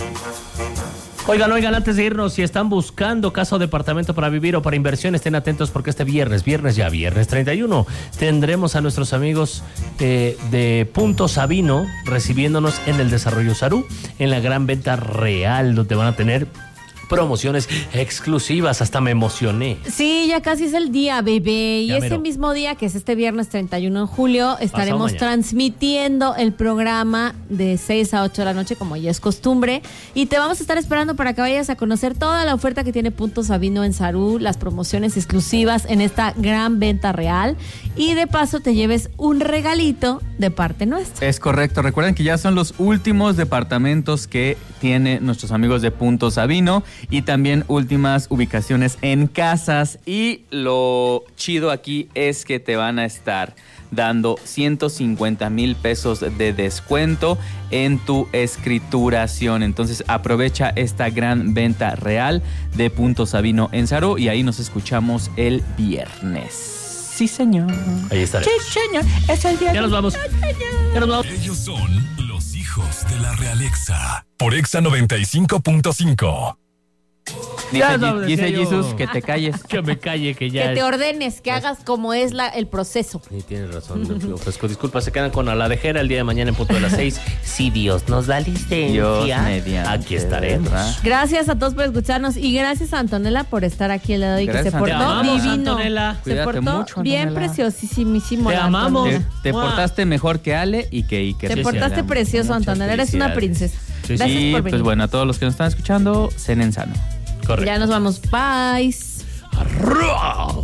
Oigan, antes de irnos, si están buscando casa o departamento para vivir o para inversión, estén atentos porque este viernes 31, tendremos a nuestros amigos de Punto Sabino recibiéndonos en el Desarrollo Sarú, en la gran venta real, donde van a tener promociones exclusivas. Hasta me emocioné. Sí, ya casi es el día, bebé. Y ese mismo día, que es este viernes 31 de julio, estaremos transmitiendo el programa de 6 a 8 de la noche, como ya es costumbre. Y te vamos a estar esperando para que vayas a conocer toda la oferta que tiene Punto Sabino en Sarú, las promociones exclusivas en esta gran venta real. Y de paso te lleves un regalito de parte nuestra. Es correcto. Recuerden que ya son los últimos departamentos que tienen nuestros amigos de Punto Sabino. Y también últimas ubicaciones en casas. Y lo chido aquí es que te van a estar dando 150,000 pesos de descuento en tu escrituración. Entonces aprovecha esta gran venta real de Punto Sabino en Sarú y ahí nos escuchamos el viernes. Sí, señor. Ahí estaré. Sí, señor. Es el día. Ya nos vamos. Ellos son los hijos de la Realexa por Exa 95.5. Dice Jesús que te calles. Que me calle, que ya. Que te ordenes, que hagas como es el proceso. Sí, tienes razón. Me ofrezco disculpas. Se quedan con a la dejera el día de mañana en punto de las 6. Si Dios nos da licencia, aquí estaremos. Gracias a todos por escucharnos y gracias a Antonella por estar aquí el día de hoy. Que se portó amamos, divino. Antonella. Se portó mucho, bien Antonella. preciosísimo. Te amamos. Te portaste mejor que Ale y que Iker. Te portaste precioso, Antonella. Eres una princesa. Sí, Gracias por venir. Pues bueno, a todos los que nos están escuchando, cenen sano. Correcto. Ya nos vamos. Bye. Arroz.